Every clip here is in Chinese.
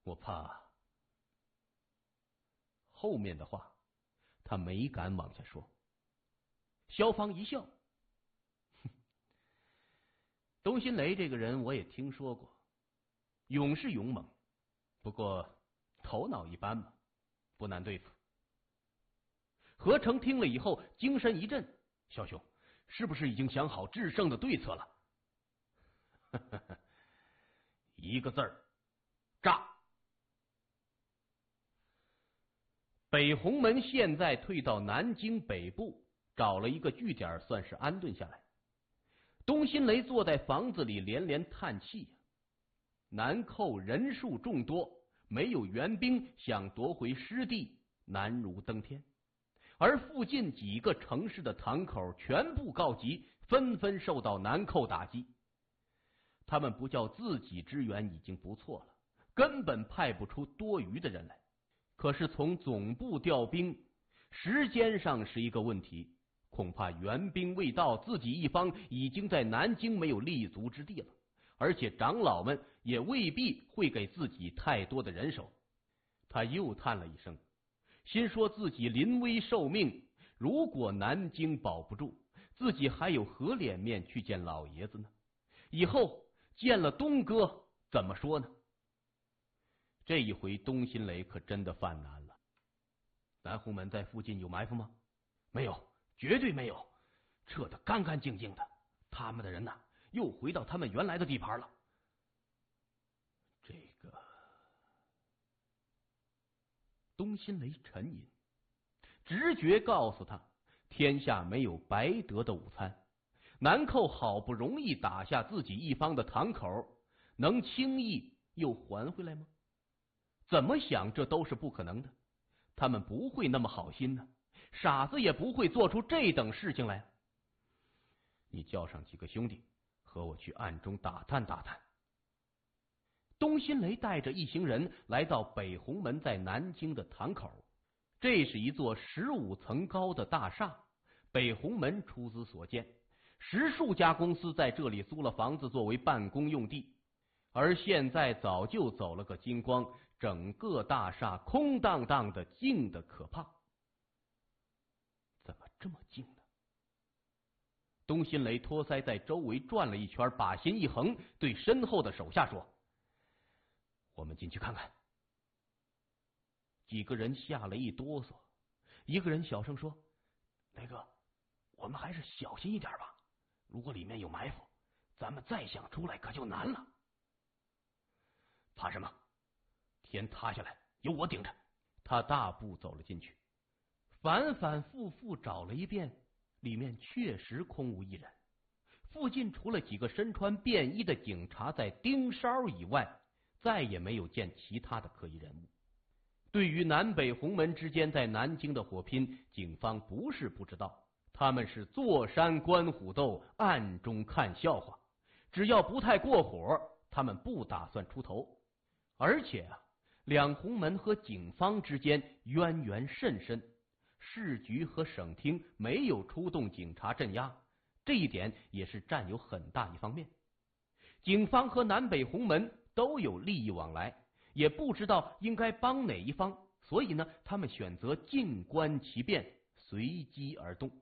我怕……后面的话他没敢往下说。萧芳一笑，东新雷这个人我也听说过，勇是勇猛，不过头脑一般嘛，不难对付。何成听了以后精神一振，萧兄，是不是已经想好制胜的对策了？一个字儿，炸。北红门现在退到南京北部，找了一个据点，算是安顿下来。东新雷坐在房子里连连叹气呀，南寇人数众多，没有援兵，想夺回失地难如登天。而附近几个城市的堂口全部告急，纷纷受到南寇打击。他们不叫自己支援已经不错了，根本派不出多余的人来。可是从总部调兵，时间上是一个问题，恐怕援兵未到，自己一方已经在南京没有立足之地了，而且长老们也未必会给自己太多的人手。他又叹了一声，心说自己临危受命，如果南京保不住，自己还有何脸面去见老爷子呢？以后见了东哥怎么说呢？这一回东新雷可真的犯难了。南红门在附近有埋伏吗？没有，绝对没有，撤得干干净净的。他们的人呐，又回到他们原来的地盘了。这个……东新雷沉吟，直觉告诉他，天下没有白得的午餐。南寇好不容易打下自己一方的堂口，能轻易又还回来吗？怎么想这都是不可能的，他们不会那么好心呢，傻子也不会做出这等事情来。你叫上几个兄弟，和我去暗中打探打探。东新雷带着一行人来到北红门在南京的堂口，这是一座15层高的大厦，北红门出资所建，10数家公司在这里租了房子作为办公用地。而现在早就走了个精光，整个大厦空荡荡的，静的可怕。怎么这么静呢？东新雷托腮在周围转了一圈，把心一横，对身后的手下说：我们进去看看。几个人吓了一哆嗦，一个人小声说：雷哥，我们还是小心一点吧，如果里面有埋伏，咱们再想出来可就难了。怕什么？天塌下来有我顶着。他大步走了进去，反反复复找了一遍，里面确实空无一人。附近除了几个身穿便衣的警察在盯梢以外，再也没有见其他的可疑人物。对于南北红门之间在南京的火拼，警方不是不知道，他们是坐山观虎斗，暗中看笑话，只要不太过火，他们不打算出头。而且两红门和警方之间渊源甚深，市局和省厅没有出动警察镇压，这一点也是占有很大一方面。警方和南北红门都有利益往来，也不知道应该帮哪一方，所以呢，他们选择静观其变，随机而动。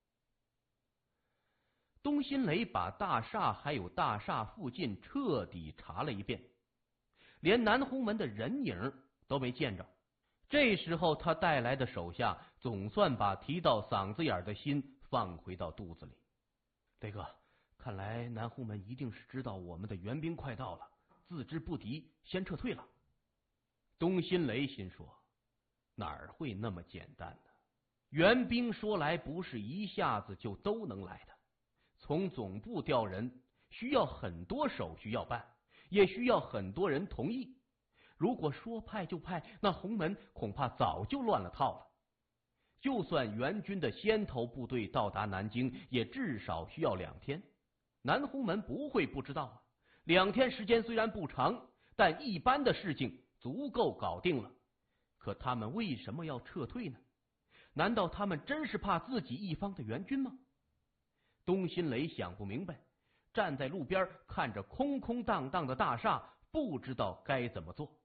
东新雷把大厦还有大厦附近彻底查了一遍，连南红门的人影都没见着。这时候他带来的手下总算把提到嗓子眼的心放回到肚子里。雷哥，看来南红门一定是知道我们的援兵快到了，自知不敌，先撤退了。东新雷心说，哪儿会那么简单呢？援兵说来不是一下子就都能来的，从总部调人需要很多手续要办，也需要很多人同意。如果说派就派，那红门恐怕早就乱了套了。就算援军的先头部队到达南京，也至少需要2天。南红门不会不知道啊，2天时间虽然不长，但一般的事情足够搞定了。可他们为什么要撤退呢？难道他们真是怕自己一方的援军吗？东新雷想不明白，站在路边看着空空荡荡的大厦，不知道该怎么做。